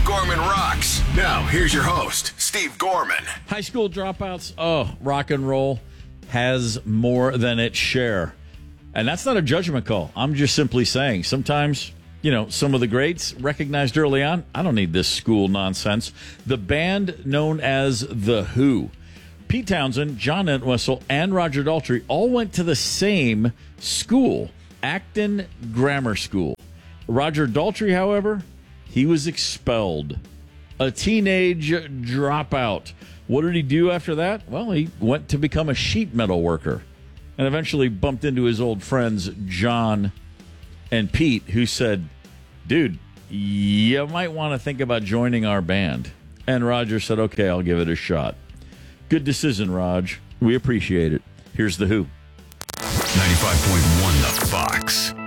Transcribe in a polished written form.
Gorman Rocks. Now, here's your host, Steve Gorman. High school dropouts, rock and roll has more than its share. And that's not a judgment call. I'm just simply saying sometimes, some of the greats recognized early on, I don't need this school nonsense. The band known as The Who. Pete Townsend, John Entwistle, and Roger Daltrey all went to the same school, Acton Grammar School. Roger Daltrey, however, he was expelled. A teenage dropout. What did he do after that? Well, he went to become a sheet metal worker and eventually bumped into his old friends, John and Pete, who said, dude, you might want to think about joining our band. And Roger said, okay, I'll give it a shot. Good decision, Raj. We appreciate it. Here's The Who. 95.1 The Fox.